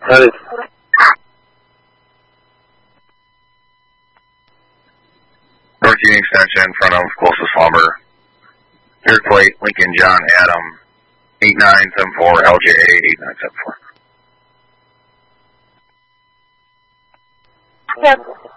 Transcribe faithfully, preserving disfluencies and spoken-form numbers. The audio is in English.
Ready. North Union Extension, front of closest farmer. Third plate, Lincoln John Adam, eight nine seven four L J A eight nine seven four. Yep.